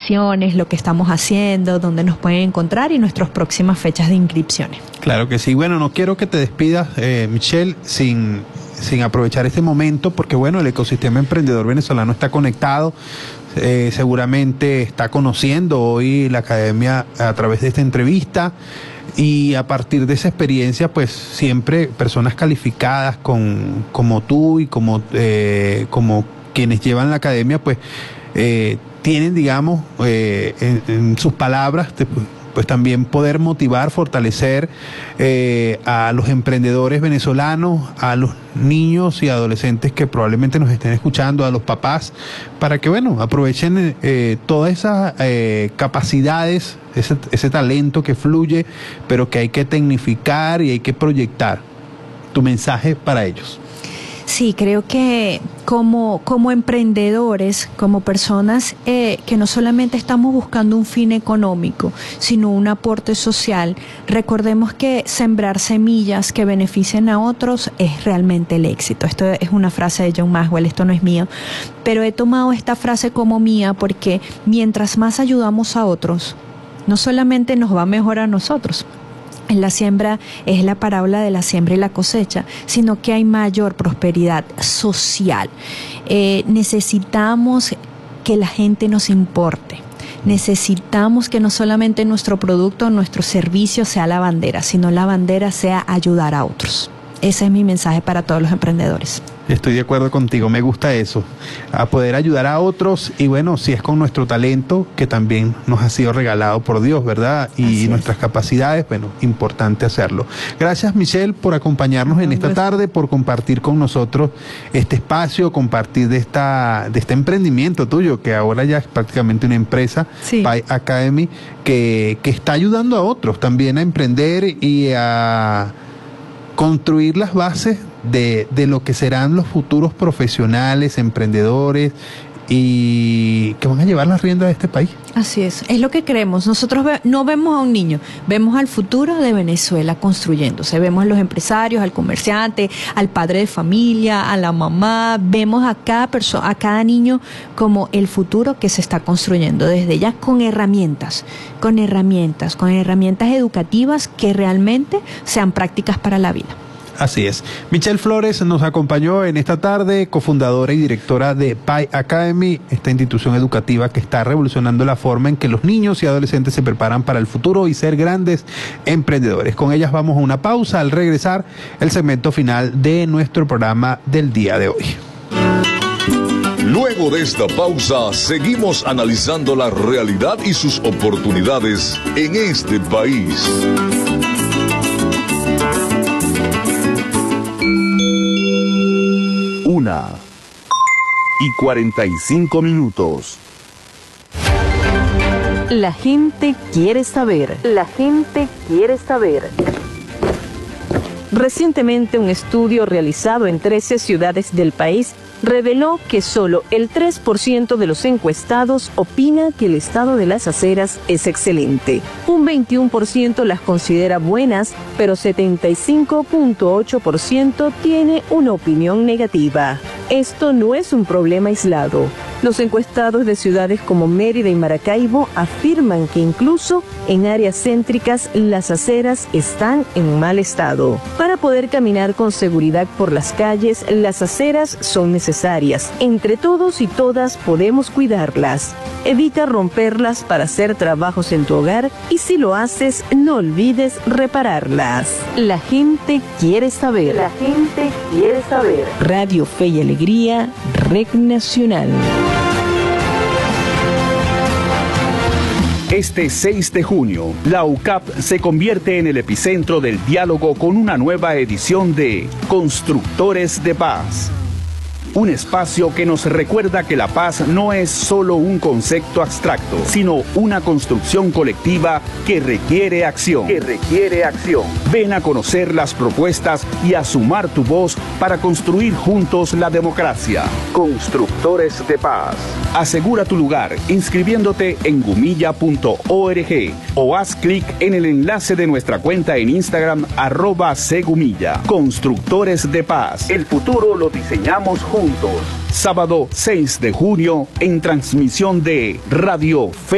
inscripciones, lo que estamos haciendo, dónde nos pueden encontrar y nuestras próximas fechas de inscripciones. Claro que sí. Bueno, no quiero que te despidas, Michelle, sin aprovechar este momento, porque bueno, el ecosistema emprendedor venezolano está conectado. Seguramente está conociendo hoy la academia a través de esta entrevista, y a partir de esa experiencia, pues siempre personas calificadas como tú y como quienes llevan la academia, pues tienen, digamos, en sus palabras, pues también poder motivar, fortalecer a los emprendedores venezolanos, a los niños y adolescentes que probablemente nos estén escuchando, a los papás, para que, bueno, aprovechen todas esas capacidades, ese talento que fluye, pero que hay que tecnificar y hay que proyectar. Tu mensaje para ellos. Sí, creo que como emprendedores, como personas que no solamente estamos buscando un fin económico, sino un aporte social, recordemos que sembrar semillas que beneficien a otros es realmente el éxito. Esto es una frase de John Maxwell, esto no es mío, pero he tomado esta frase como mía porque mientras más ayudamos a otros, no solamente nos va mejor a nosotros. En la siembra es la parábola de la siembra y la cosecha, sino que hay mayor prosperidad social. Necesitamos que la gente nos importe. Necesitamos que no solamente nuestro producto, nuestro servicio sea la bandera, sino la bandera sea ayudar a otros. Ese es mi mensaje para todos los emprendedores. Estoy de acuerdo contigo, me gusta eso, a poder ayudar a otros, y bueno, si es con nuestro talento, que también nos ha sido regalado por Dios, ¿verdad? Y nuestras capacidades, bueno, importante hacerlo. Gracias, Michelle, por acompañarnos en esta tarde, por compartir con nosotros este espacio, compartir de este emprendimiento tuyo, que ahora ya es prácticamente una empresa, sí. Pi Academy, que está ayudando a otros también a emprender y a construir las bases de lo que serán los futuros profesionales, emprendedores, y que van a llevar las riendas de este país. Así es lo que creemos. Nosotros no vemos a un niño, vemos al futuro de Venezuela construyéndose. Vemos a los empresarios, al comerciante, al padre de familia, a la mamá. Vemos a cada persona, a cada niño como el futuro que se está construyendo desde ya, con herramientas educativas que realmente sean prácticas para la vida. Así es. Michelle Flores nos acompañó en esta tarde, cofundadora y directora de Pi Academy, esta institución educativa que está revolucionando la forma en que los niños y adolescentes se preparan para el futuro y ser grandes emprendedores. Con ellas vamos a una pausa. Al regresar, el segmento final de nuestro programa del día de hoy. Luego de esta pausa, seguimos analizando la realidad y sus oportunidades en este país. 1:45. La gente quiere saber. La gente quiere saber. Recientemente, un estudio realizado en 13 ciudades del país reveló que solo el 3% de los encuestados opina que el estado de las aceras es excelente. Un 21% las considera buenas, pero 75.8% tiene una opinión negativa. Esto no es un problema aislado. Los encuestados de ciudades como Mérida y Maracaibo afirman que incluso en áreas céntricas las aceras están en mal estado. Para poder caminar con seguridad por las calles, las aceras son necesarias. Entre todos y todas podemos cuidarlas. Evita romperlas para hacer trabajos en tu hogar y si lo haces, no olvides repararlas. La gente quiere saber. La gente quiere saber. Radio Fe y Alegría, Red Nacional. Este 6 de junio, la UCAP se convierte en el epicentro del diálogo con una nueva edición de Constructores de Paz. Un espacio que nos recuerda que la paz no es solo un concepto abstracto, sino una construcción colectiva que requiere acción. Ven a conocer las propuestas y a sumar tu voz para construir juntos la democracia. Constructores de Paz. Asegura tu lugar inscribiéndote en gumilla.org o haz clic en el enlace de nuestra cuenta en Instagram @cgumilla. Constructores de Paz. El futuro lo diseñamos juntos. Sábado 6 de junio en transmisión de Radio Fe